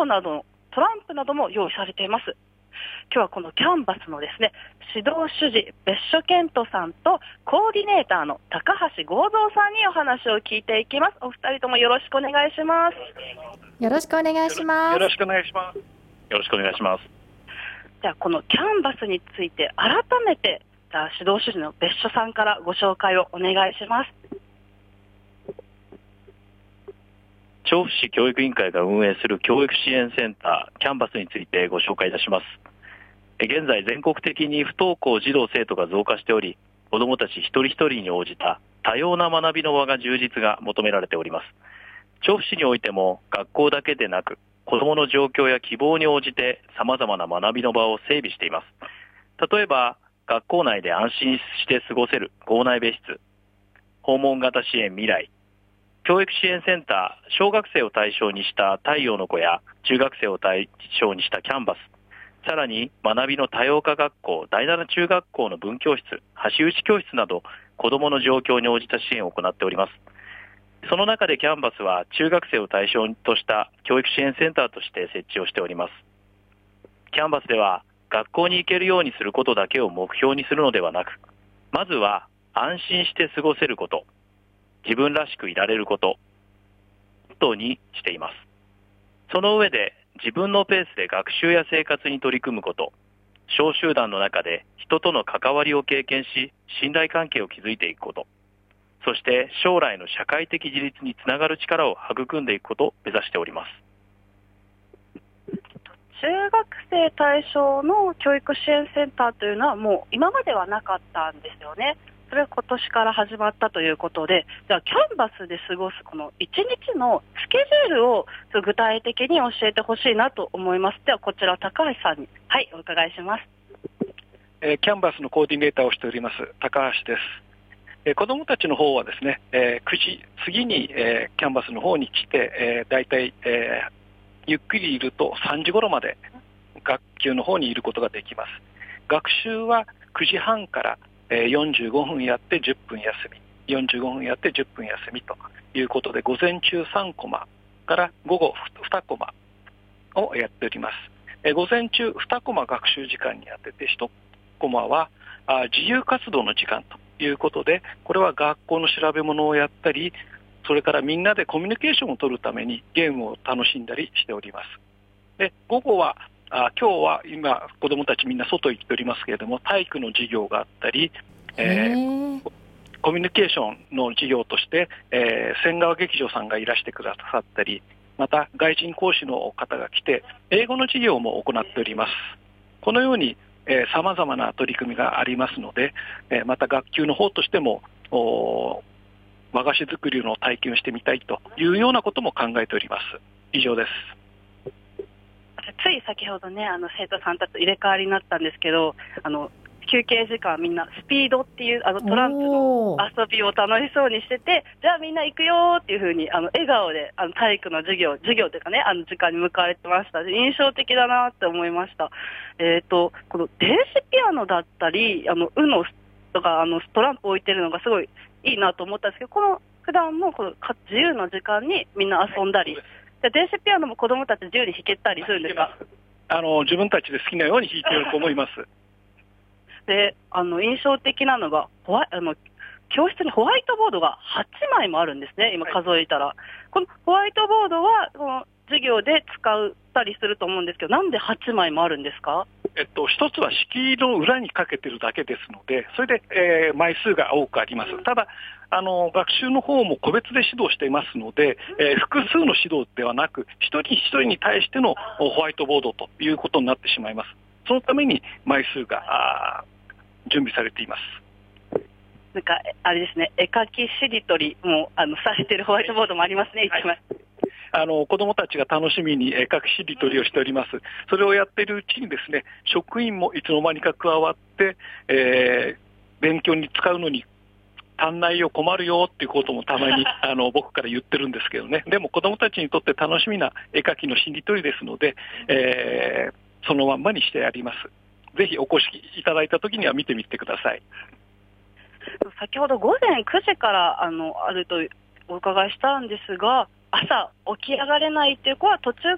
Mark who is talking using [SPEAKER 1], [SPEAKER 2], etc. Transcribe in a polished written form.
[SPEAKER 1] などのトランプなども用意されています。今日はこのキャンバスのですね、指導主事別所健人さんとコーディネーターの高橋剛三さんにお話を聞いていきます。お二人ともよろしくお願いします。
[SPEAKER 2] よろしくお願いします。
[SPEAKER 3] よろしくお願いします。
[SPEAKER 4] よろしくお願いします。
[SPEAKER 1] じゃあこのキャンバスについて改めて指導主事の別所さんからご紹介をお願いします。
[SPEAKER 4] 調布市教育委員会が運営する教育支援センターキャンバスについてご紹介いたします。現在全国的に不登校児童生徒が増加しており、子どもたち一人一人に応じた多様な学びの場が充実が求められております。調布市においても学校だけでなく子どもの状況や希望に応じて様々な学びの場を整備しています。例えば学校内で安心して過ごせる校内別室、訪問型支援未来、教育支援センター小学生を対象にした太陽の子や中学生を対象にしたキャンバス、さらに学びの多様化学校第7中学校の文教室、橋打ち教室など子どもの状況に応じた支援を行っております。その中でキャンバスは中学生を対象とした教育支援センターとして設置をしております。キャンバスでは学校に行けるようにすることだけを目標にするのではなく、まずは安心して過ごせること、自分らしくいられることにしています。その上で自分のペースで学習や生活に取り組むこと、小集団の中で人との関わりを経験し信頼関係を築いていくこと、そして将来の社会的自立につながる力を育んでいくことを目指しております。
[SPEAKER 1] 中学生対象の教育支援センターというのはもう今まではなかったんですよね。それは今年から始まったということで、じゃあキャンバスで過ごすこの1日のスケジュールを具体的に教えてほしいなと思います。ではこちら高橋さんにお伺いします。
[SPEAKER 3] キャンバスのコーディネーターをしております高橋です。子どもたちの方はですね、9時過ぎに、キャンバスの方に来て、だいたいゆっくりいると3時頃まで学級の方にいることができます。学習は9時半から45分やって10分休み、45分やって10分休みということで、午前中3コマから午後2コマをやっております。午前中2コマ学習時間に当てて1コマは自由活動の時間ということで、これは学校の調べ物をやったり、それからみんなでコミュニケーションを取るためにゲームを楽しんだりしております。で、午後は今日は今子どもたちみんな外行っておりますけれども、体育の授業があったり、コミュニケーションの授業として、千川劇場さんがいらしてくださったり、また外人講師の方が来て英語の授業も行っております。このように様々な取り組みがありますので、また学級の方としても和菓子作りの体験をしてみたいというようなことも考えております。以上です。
[SPEAKER 1] つい先ほどね、生徒さんたちと入れ替わりになったんですけど、休憩時間みんなスピードっていうトランプの遊びを楽しそうにしてて、じゃあみんな行くよっていう風に笑顔で体育の授業というかね、時間に向かわれてました。印象的だなって思いました。この電子ピアノだったりUNOとかトランプ置いてるのがすごいいいなと思ったんですけど、普段もこの自由な時間にみんな遊んだり、電子ピアノも子どもたち自由に弾けたりするんですか？
[SPEAKER 3] 自分たちで好きなように弾いていると思います。
[SPEAKER 1] で、印象的なのが教室にホワイトボードが8枚もあるんですね。今数えたら、このホワイトボードはこの授業で使ったりすると思うんですけど、なんで8枚もあるんですか？
[SPEAKER 3] 一つは敷居の裏にかけてるだけですので、それで、枚数が多くあります。ただ学習の方も個別で指導していますので、複数の指導ではなく一人一人に対してのホワイトボードということになってしまいます。そのために枚数が準備されています。
[SPEAKER 1] なんかあれですね、絵描きしりとりもされてるホワイトボードもありますね。1枚、
[SPEAKER 3] 子どもたちが楽しみに絵描きしりとりをしております。それをやっているうちにですね、職員もいつの間にか加わって、勉強に使うのに足んないよ、困るよっていうこともたまに僕から言ってるんですけどね。でも子どもたちにとって楽しみな絵描きのしりとりですので、そのまんまにしてあります。ぜひお越しいただいたときには見てみてください。
[SPEAKER 1] 先ほど午前9時からあるとお伺いしたんですが、朝起き上がれないという子は途中